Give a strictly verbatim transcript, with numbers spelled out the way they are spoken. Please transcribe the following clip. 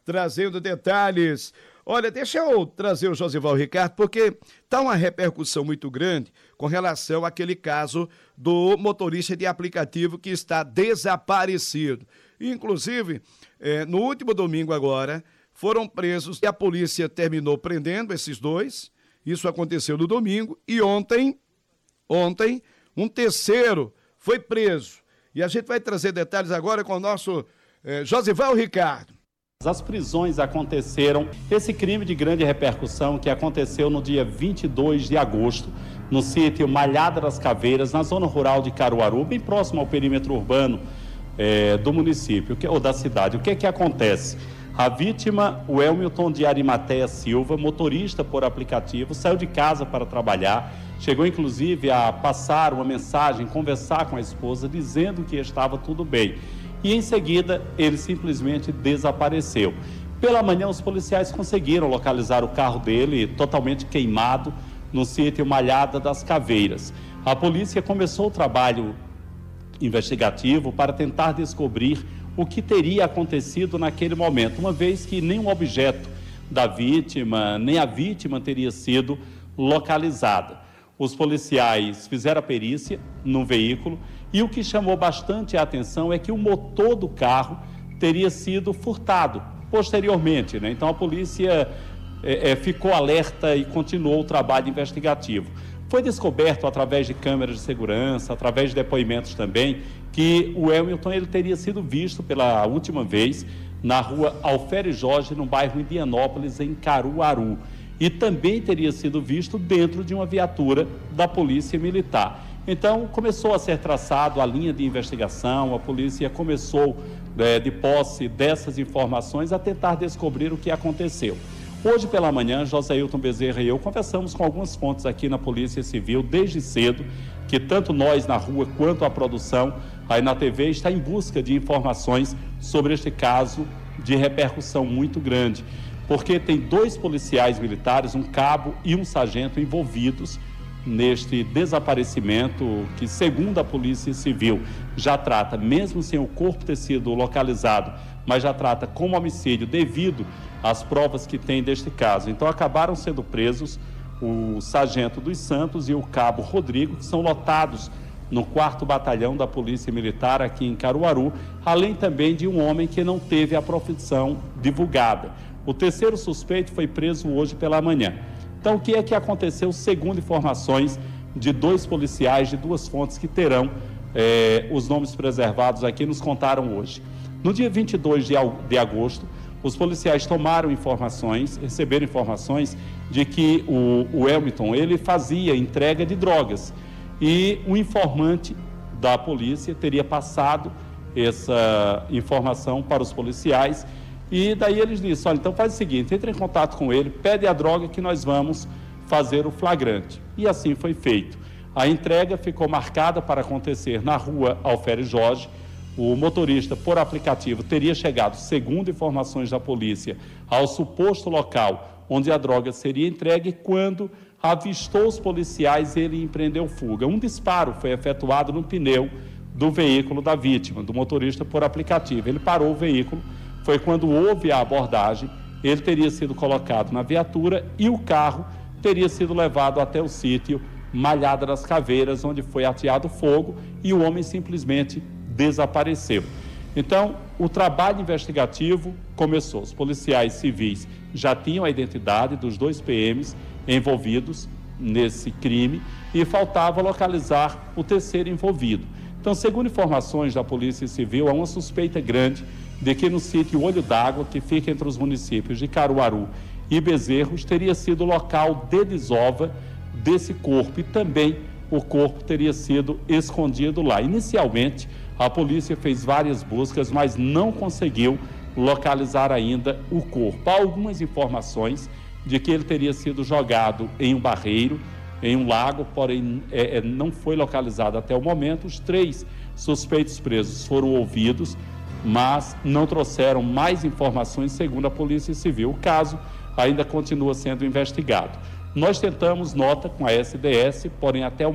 trazendo detalhes. Olha, deixa eu trazer o Josival Ricardo, porque está uma repercussão muito grande com relação àquele caso do motorista de aplicativo que está desaparecido. Inclusive, eh, no último domingo agora, foram presos e a polícia terminou prendendo esses dois. Isso aconteceu no domingo e ontem, ontem, um terceiro foi preso. E a gente vai trazer detalhes agora com o nosso eh, Josival Ricardo. As prisões aconteceram, esse crime de grande repercussão que aconteceu no dia vinte e dois de agosto, no sítio Malhada das Caveiras, na zona rural de Caruaru, bem próximo ao perímetro urbano eh, do município, que, ou da cidade. O que é que acontece? A vítima, o Elmilton de Arimateia Silva, motorista por aplicativo, saiu de casa para trabalhar, chegou inclusive a passar uma mensagem, conversar com a esposa, dizendo que estava tudo bem. E em seguida, ele simplesmente desapareceu. Pela manhã, os policiais conseguiram localizar o carro dele totalmente queimado no sítio Malhada das Caveiras. A polícia começou o trabalho investigativo para tentar descobrir o que teria acontecido naquele momento, uma vez que nenhum objeto da vítima, nem a vítima teria sido localizada. Os policiais fizeram a perícia no veículo e o que chamou bastante a atenção é que o motor do carro teria sido furtado posteriormente, né? Então a polícia é, é, ficou alerta e continuou o trabalho investigativo. Foi descoberto através de câmeras de segurança, através de depoimentos também, que o Elmilton ele teria sido visto pela última vez na rua Alferes Jorge, no bairro Indianópolis, em Caruaru. E também teria sido visto dentro de uma viatura da Polícia Militar. Então, começou a ser traçado a linha de investigação, a polícia começou, é, de posse dessas informações, a tentar descobrir o que aconteceu. Hoje pela manhã, Joséilton Bezerra e eu conversamos com algumas fontes aqui na Polícia Civil, desde cedo, que tanto nós na rua quanto a produção aí na T V está em busca de informações sobre este caso de repercussão muito grande. Porque tem dois policiais militares, um cabo e um sargento envolvidos neste desaparecimento que, segundo a Polícia Civil, já trata, mesmo sem o corpo ter sido localizado, mas já trata como homicídio devido às provas que tem deste caso. Então acabaram sendo presos o sargento dos Santos e o cabo Rodrigo, que são lotados no quarto batalhão da Polícia Militar aqui em Caruaru, além também de um homem que não teve a profissão divulgada. O terceiro suspeito foi preso hoje pela manhã. Então, o que é que aconteceu, segundo informações de dois policiais, de duas fontes que terão eh, os nomes preservados aqui, nos contaram hoje. No dia vinte e dois de agosto, os policiais tomaram informações, receberam informações de que o, o Elmilton, ele fazia entrega de drogas e o informante da polícia teria passado essa informação para os policiais. E daí eles disseram, olha, então faz o seguinte, entre em contato com ele, pede a droga que nós vamos fazer o flagrante. E assim foi feito. A entrega ficou marcada para acontecer na rua Alferes Jorge. O motorista, por aplicativo, teria chegado, segundo informações da polícia, ao suposto local onde a droga seria entregue. Quando avistou os policiais, ele empreendeu fuga. Um disparo foi efetuado no pneu do veículo da vítima, do motorista por aplicativo. Ele parou o veículo. Foi quando houve a abordagem, ele teria sido colocado na viatura e o carro teria sido levado até o sítio Malhada das Caveiras, onde foi ateado fogo e o homem simplesmente desapareceu. Então, o trabalho investigativo começou. Os policiais civis já tinham a identidade dos dois P Ms envolvidos nesse crime e faltava localizar o terceiro envolvido. Então, segundo informações da Polícia Civil, há uma suspeita grande de que no sítio Olho d'Água, que fica entre os municípios de Caruaru e Bezerros, teria sido o local de desova desse corpo e também o corpo teria sido escondido lá. Inicialmente, a polícia fez várias buscas, mas não conseguiu localizar ainda o corpo. Há algumas informações de que ele teria sido jogado em um barreiro, em um lago, porém é, não foi localizado até o momento. Os três suspeitos presos foram ouvidos, mas não trouxeram mais informações, segundo a Polícia Civil. O caso ainda continua sendo investigado. Nós tentamos nota com a S D S, porém até o